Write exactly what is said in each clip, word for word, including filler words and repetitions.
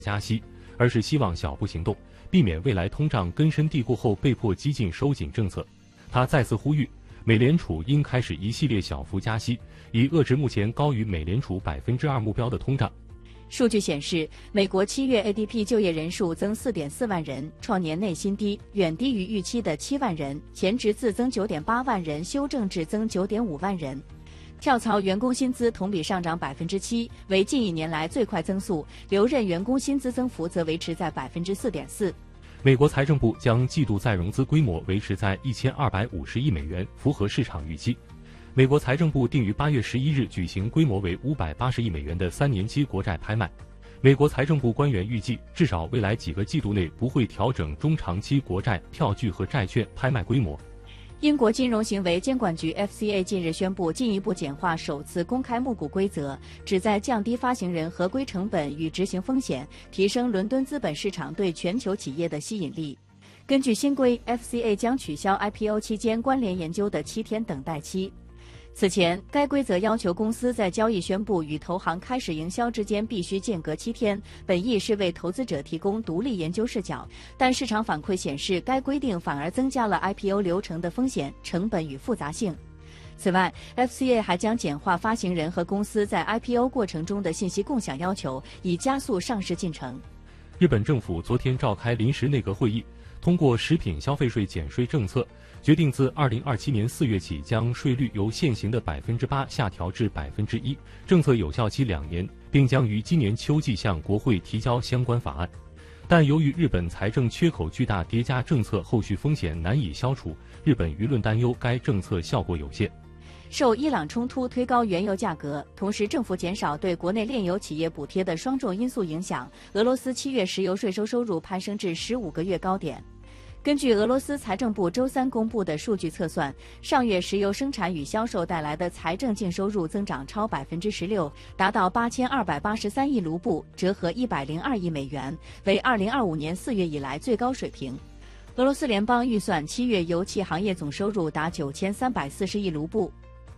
加息，而是希望小步行动，避免未来通胀根深蒂固后被迫激进收紧政策。他再次呼吁，美联储应开始一系列小幅加息，以遏制目前高于美联储百分之二目标的通胀。 数据显示，美国七月 A D P 就业人数增 四点四万人，创年内新低，远低于预期的七万人，前值自增 九点八万人修正至增 九点五万人。跳槽员工薪资同比上涨 百分之七， 为近一年来最快增速，留任员工薪资增幅则维持在 百分之四点四。 美国财政部将季度再融资规模维持在一千二百五十亿美元，符合市场预期。美国财政部定于八月十一日举行规模为五百八十亿美元的三年期国债拍卖。美国财政部官员预计，至少未来几个季度内不会调整中长期国债、票据和债券拍卖规模。 英国金融行为监管局 F C A 近日宣布进一步简化首次公开募股规则，旨在降低发行人合规成本与执行风险，提升伦敦资本市场对全球企业的吸引力。根据新规 ，F C A 将取消 I P O 期间关联研究的七天等待期。此前，该规则要求公司在交易宣布与投行开始营销之间必须间隔七天，本意是为投资者提供独立研究视角，但市场反馈显示，该规定反而增加了 I P O 流程的风险、成本与复杂性。此外 ，F C A 还将简化发行人和公司在 I P O 过程中的信息共享要求，以加速上市进程。 日本政府昨天召开临时内阁会议，通过食品消费税减税政策，决定自二零二七年四月起将税率由现行的百分之八下调至百分之一，政策有效期两年，并将于今年秋季向国会提交相关法案。但由于日本财政缺口巨大，叠加政策后续风险难以消除，日本舆论担忧该政策效果有限。 受伊朗冲突推高原油价格，同时政府减少对国内炼油企业补贴的双重因素影响，俄罗斯七月石油税收收入攀升至十五个月高点。根据俄罗斯财政部周三公布的数据测算，上月石油生产与销售带来的财政净收入增长超 百分之十六， 达到八千二百八十三亿卢布，折合一百零二亿美元，为二零二五年四月以来最高水平。俄罗斯联邦预算七月油气行业总收入达九千三百四十亿卢布。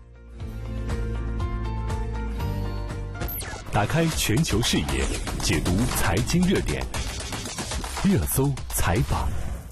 打开全球视野，解读财经热点，热搜采访。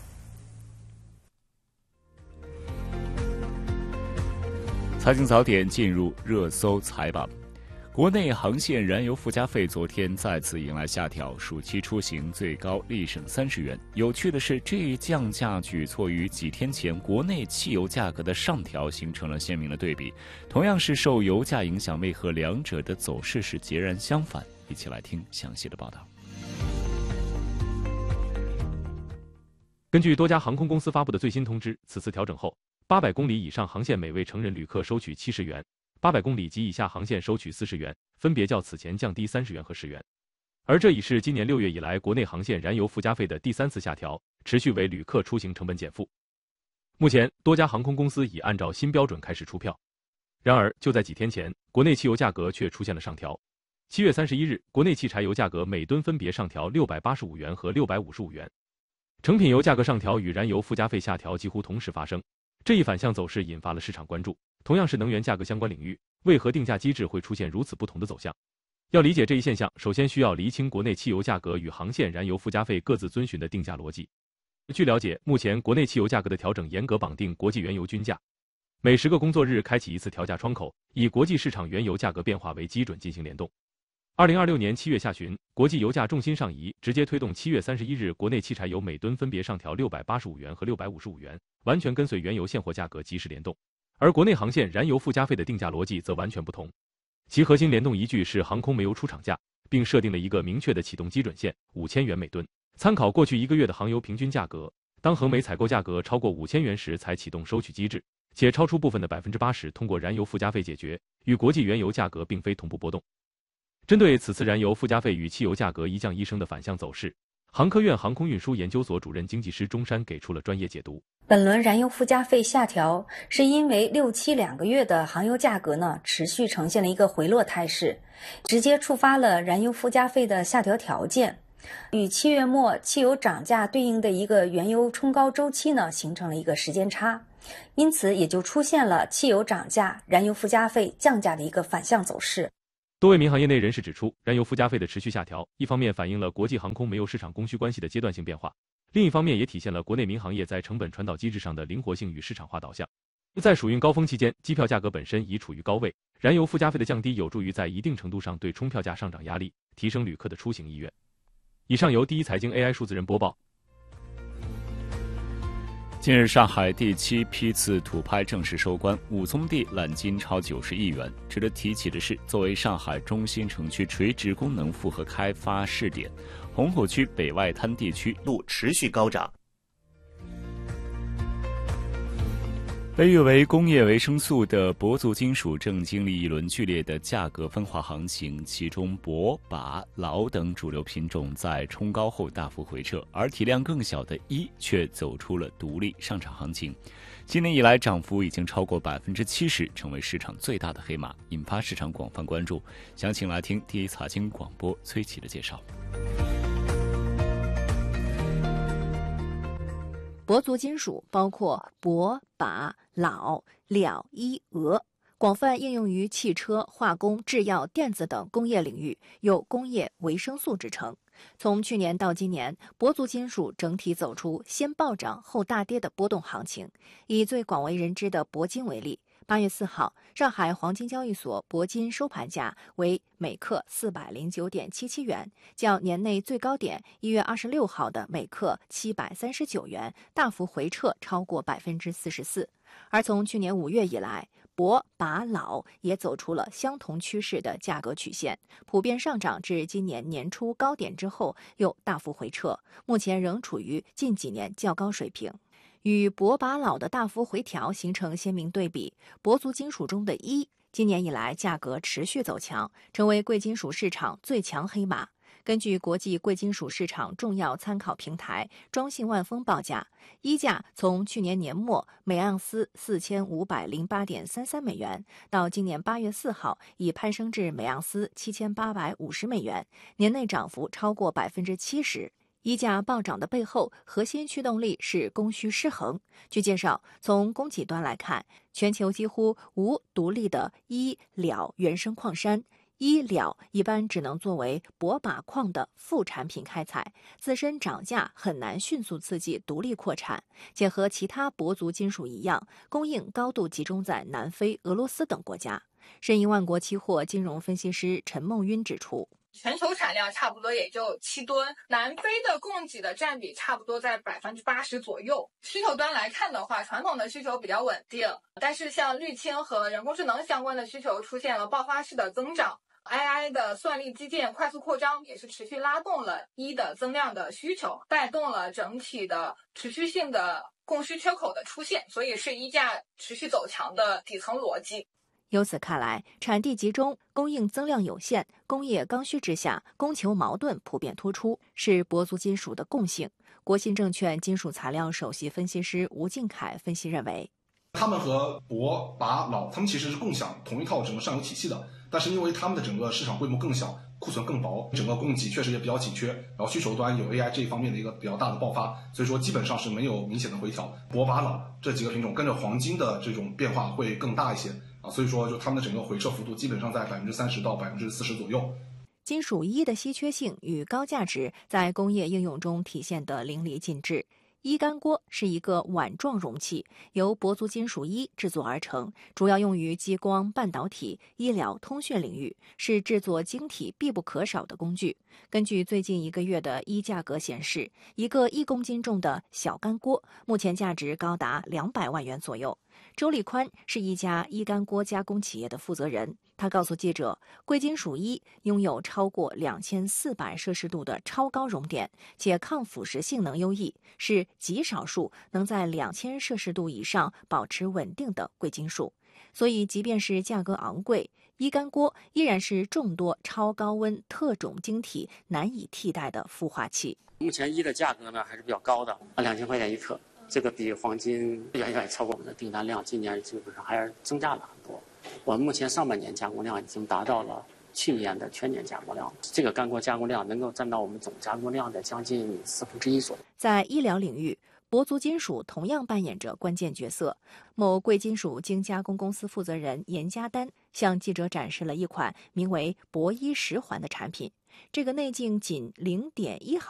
财经早点进入热搜采访。国内航线燃油附加费昨天再次迎来下调，暑期出行最高立省三十元。有趣的是，这一降价举措与几天前国内汽油价格的上调形成了鲜明的对比。同样是受油价影响，为何两者的走势是截然相反？一起来听详细的报道。 根据多家航空公司发布的最新通知，此次调整后，八百公里以上航线每位成人旅客收取七十元，八百公里及以下航线收取四十元，分别较此前降低三十元和十元。而这已是今年六月以来国内航线燃油附加费的第三次下调，持续为旅客出行成本减负。目前，多家航空公司已按照新标准开始出票。然而，就在几天前，国内汽油价格却出现了上调。七月三十一日，国内汽柴油价格每吨分别上调六百八十五元和六百五十五元。成品油价格上调与燃油附加费下调几乎同时发生，这一反向走势引发了市场关注。同样是能源价格相关领域，为何定价机制会出现如此不同的走向？要理解这一现象，首先需要厘清国内汽油价格与航线燃油附加费各自遵循的定价逻辑。据了解，目前国内汽油价格的调整严格绑定国际原油均价，每十个工作日开启一次调价窗口，以国际市场原油价格变化为基准进行联动。二零二六年七月下旬，国际油价重心上移，直接推动七月三十一日国内汽柴油每吨分别上调六百八十五元和六百五十五元，完全跟随原油现货价格及时联动。而国内航线燃油附加费的定价逻辑则完全不同，其核心联动依据是航空煤油出厂价，并设定了一个明确的启动基准线五千元每吨，参考过去一个月的航油平均价格，当恒煤采购价格超过五千元时才启动收取机制，且超出部分的 百分之八十 通过燃油附加费解决，与国际原油价格并非同步波动。针对此次燃油附加费与汽油价格一降一升的反向走势，航科院航空运输研究所主任经济师钟山给出了专业解读。 本轮燃油附加费下调是因为六七两个月的航油价格呢持续呈现了一个回落态势，直接触发了燃油附加费的下调条件，与七月末汽油涨价对应的一个原油冲高周期呢形成了一个时间差，因此也就出现了汽油涨价、燃油附加费降价的一个反向走势。 多位民航业内人士指出，燃油附加费的持续下调，一方面反映了国际航空没有市场供需关系的阶段性变化，另一方面也体现了国内民航业在成本传导机制上的灵活性与市场化导向。在暑运高峰期间，机票价格本身已处于高位，燃油附加费的降低有助于在一定程度上对冲票价上涨压力，提升旅客的出行意愿。以上由第一财经 A I 数字人播报。 近日，上海第七批次土拍正式收官，五宗地揽金超九十亿元。值得提起的是，作为上海中心城区垂直功能复合开发试点，虹口区北外滩地区度持续高涨。 被誉为工业维生素的铂族金属正经历一轮剧烈的价格分化行情，其中铂、钯、铑等主流品种在冲高后大幅回撤，而体量更小的铱却走出了独立上涨行情。今年以来涨幅已经超过百分之七十，成为市场最大的黑马，引发市场广泛关注。详情来听第一财经广播崔琦的介绍。 铂族金属包括铂、钯、铑、铠、铱、锷，广泛应用于汽车、化工、制药、电子等工业领域，有工业维生素之称。从去年到今年，铂族金属整体走出先暴涨后大跌的波动行情。以最广为人知的铂金为例，八月四号，上海黄金交易所铂金收盘价为每克四百零九点七七元，较年内最高点一月二十六号的每克七百三十九元大幅回撤超过百分之四十四。而从去年五月以来，铂、钯、铑也走出了相同趋势的价格曲线，普遍上涨至今年年初高点之后又大幅回撤，目前仍处于近几年较高水平。与铂、钯、铑的大幅回调形成鲜明对比，铂族金属中的铱今年以来价格持续走强，成为贵金属市场最强黑马。根据国际贵金属市场重要参考平台庄信万丰报价，铱价从去年年末每盎司四千五百零八点三三美元，到今年八月四号已攀升至每盎司七千八百五十美元，年内涨幅超过百分之七十。铱价暴涨的背后，核心驱动力是供需失衡。据介绍，从供给端来看，全球几乎无独立的铱、铠原生矿山。铱、铠一般只能作为铂钯矿的副产品开采，自身涨价很难迅速刺激独立扩产，且和其他铂族金属一样，供应高度集中在南非、俄罗斯等国家。申银万国期货金融分析师陈梦晕指出， 全球产量差不多也就七吨，南非的供给的占比差不多在百分之八十左右。需求端来看的话，传统的需求比较稳定，但是像滤清和人工智能相关的需求出现了爆发式的增长。A I 的算力基建快速扩张也是持续拉动了铱的增量的需求，带动了整体的持续性的供需缺口的出现，所以是铱价持续走强的底层逻辑。 由此看来，产地集中、供应增量有限、工业刚需之下，供求矛盾普遍突出，是铂族金属的共性。国信证券金属材料首席分析师吴敬凯分析认为， 他们和铂、钯、铑，他们其实是共享同一套整个上游体系的，但是因为他们的整个市场规模更小，库存更薄，整个供给确实也比较紧缺，然后需求端有 A I 这一方面的一个比较大的爆发，所以说基本上是没有明显的回调。铂、钯、铑这几个品种跟着黄金的这种变化会更大一些啊，所以说就他们的整个回撤幅度基本上在百分之三十到百分之四十左右。 金属铱的稀缺性与高价值在工业应用中体现得淋漓尽致。铱干锅是一个碗状容器，由铂族金属铱制作而成，主要用于激光、半导体、医疗、通讯领域，是制作晶体必不可少的工具。根据最近一个月的铱价格显示，一个一公斤重的小干锅目前价值高达两百万元左右。周立宽是一家铱干锅加工企业的负责人，他告诉记者，贵金属铱拥有超过两千四百摄氏度的超高熔点，且抗腐蚀性能优异，是极少数能在两千摄氏度以上保持稳定的贵金属。所以即便是价格昂贵，铱干锅依然是众多超高温特种晶体难以替代的孵化器。 目前铱的价格呢还是比较高的，两千块钱一克，这个比黄金远远超过我们的订单量，今年基本上还是增加了很多。我们目前上半年加工量已经达到了去年的全年加工量，这个干锅加工量能够占到我们总加工量的将近四分之一左右。 在医疗领域，铂族金属同样扮演着关键角色。某贵金属精加工公司负责人严家丹向记者展示了一款名为博一十环的产品。这个内径仅零点一毫